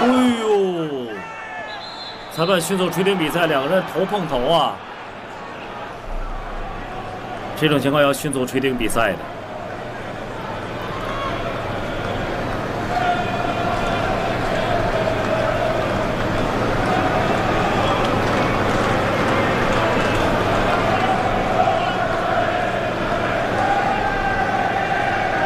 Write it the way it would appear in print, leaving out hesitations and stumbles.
哎呦！裁判迅速吹停比赛，两个人头碰头啊！这种情况要迅速吹停比赛的。